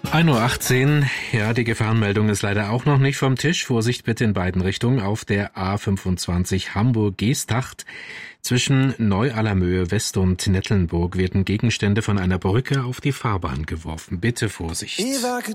1:18 Uhr. Ja, die Gefahrenmeldung ist leider auch noch nicht vom Tisch. Vorsicht bitte in beiden Richtungen auf der A25 Hamburg-Geesthacht. Zwischen Neu-Allermöhe West und Nettelnburg werden Gegenstände von einer Brücke auf die Fahrbahn geworfen. Bitte Vorsicht.